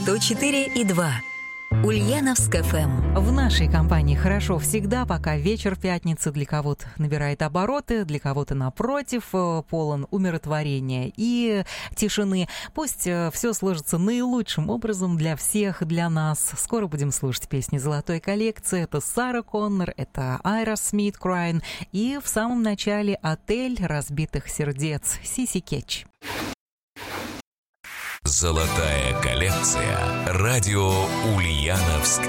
104,2. Ульяновск ФМ. В нашей компании хорошо всегда, пока вечер пятницы для кого-то набирает обороты, для кого-то, напротив, полон умиротворения и тишины. Пусть все сложится наилучшим образом для всех, для нас. Скоро будем слушать песни золотой коллекции. Это Сара Коннор, это Aerosmith Crying и в самом начале «Отель разбитых сердец» Сиси Кетч. Золотая коллекция. Радио Ульяновск